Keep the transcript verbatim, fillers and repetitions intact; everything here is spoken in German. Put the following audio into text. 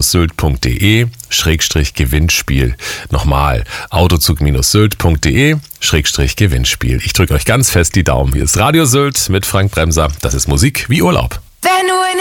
sylt.de Schrägstrich Gewinnspiel. Nochmal, autozug-sylt.de Schrägstrich Gewinnspiel. Ich drücke euch ganz fest die Daumen. Hier ist Radio Sylt mit Frank Bremser. Das ist Musik wie Urlaub. Wenn du in